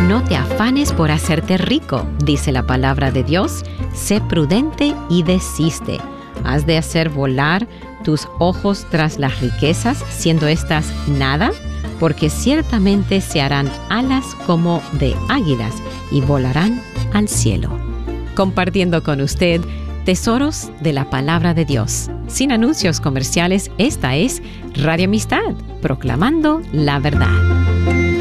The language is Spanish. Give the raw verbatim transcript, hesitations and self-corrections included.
No te afanes por hacerte rico, dice la palabra de Dios. Sé prudente y desiste. ¿Has de hacer volar tus ojos tras las riquezas, siendo estas nada? Porque ciertamente se harán alas como de águilas y volarán al cielo. Compartiendo con usted tesoros de la palabra de Dios. Sin anuncios comerciales, esta es Radio Amistad, proclamando la verdad.